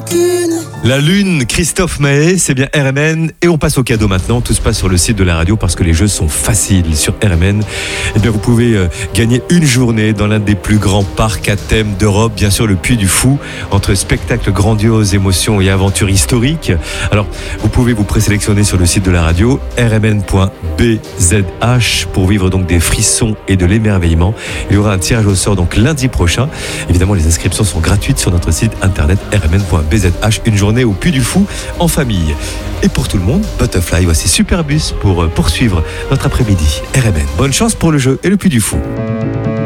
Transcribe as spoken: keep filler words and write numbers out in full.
lacune. La Lune, Christophe Maé, c'est bien R M N. Et on passe au cadeau maintenant. Tout se passe sur le site de la radio parce que les jeux sont faciles sur R M N. Eh bien, vous pouvez euh, gagner une journée dans l'un des plus grands parcs à thème d'Europe, bien sûr le Puy du Fou, entre spectacles grandioses, émotions et aventures historiques. Alors, vous pouvez vous présélectionner sur le site de la radio, r m n point b z h, pour vivre donc des frissons et de l'émerveillement. Il y aura un tirage au sort donc lundi prochain. Évidemment, les inscriptions sont gratuites sur notre site internet r m n point b z h. Une journée au Puy du Fou en famille. Et pour tout le monde, Butterfly, voici Superbus pour poursuivre notre après-midi. R M N, bonne chance pour le jeu et le Puy du Fou.